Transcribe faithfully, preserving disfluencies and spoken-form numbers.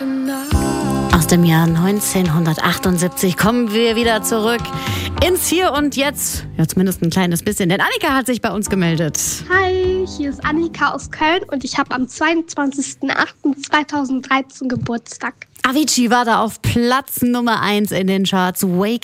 Aus dem Jahr neunzehnhundertachtundsiebzig kommen wir wieder zurück ins Hier und Jetzt. Ja, zumindest ein kleines bisschen, denn Annika hat sich bei uns gemeldet. Hi, hier ist Annika aus Köln und ich habe am zweiundzwanzigsten achten zweitausenddreizehn Geburtstag. Avicii war da auf Platz Nummer eins in den Charts. Wake